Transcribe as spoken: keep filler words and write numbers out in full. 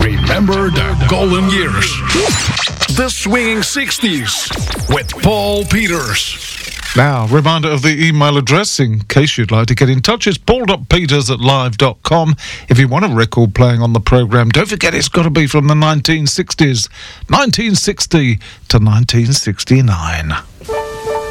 Remember the golden years. The swinging sixties with Paul Peters. Now, reminder of the email address in case you'd like to get in touch. It's paul.peters at live dot com. If you want a record playing on the programme, don't forget it's got to be from the nineteen sixties. nineteen sixty to nineteen sixty-nine.